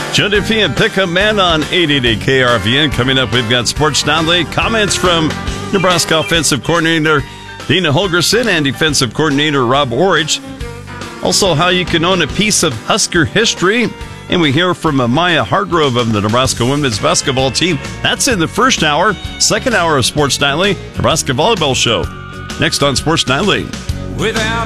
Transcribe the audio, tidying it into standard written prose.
Joe Diffie and Pickup Man on 880 KRVN. Coming up, we've got Sports Nightly. Comments from Nebraska offensive coordinator Dina Holgerson and defensive coordinator Rob Orridge. Also, how you can own a piece of Husker history. And we hear from Maya Hargrove of the Nebraska women's basketball team. That's in the first hour. Second hour of Sports Nightly, Nebraska Volleyball Show. Next on Sports Nightly. Without